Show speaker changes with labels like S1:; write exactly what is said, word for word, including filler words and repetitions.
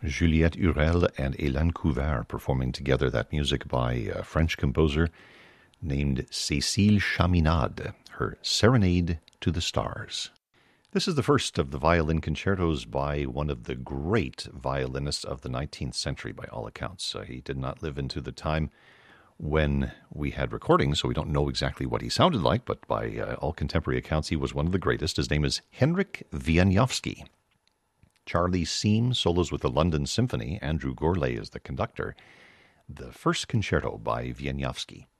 S1: Juliette Hurel and Hélène Couvert performing together that music by a French composer named Cécile Chaminade, her Serenade to the Stars. This is the first of the violin concertos by one of the great violinists of the nineteenth century, by all accounts. Uh, he did not live into the time when we had recordings, so we don't know exactly what he sounded like, but by uh, all contemporary accounts, he was one of the greatest. His name is Henryk Wieniawski. Charlie Seam solos with the London Symphony. Andrew Gourlay is the conductor. The first concerto by Wieniawski.